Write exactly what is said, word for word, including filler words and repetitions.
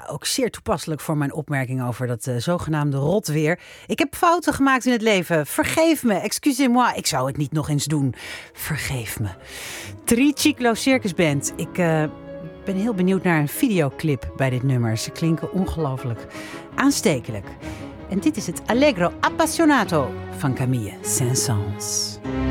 Ja, ook zeer toepasselijk voor mijn opmerking over dat uh, zogenaamde rotweer. Ik heb fouten gemaakt in het leven. Vergeef me, excusez-moi. Ik zou het niet nog eens doen. Vergeef me. Triciclo Circus Band. Ik uh, ben heel benieuwd naar een videoclip bij dit nummer. Ze klinken ongelooflijk aanstekelijk. En dit is het Allegro Appassionato van Camille Saint-Saëns.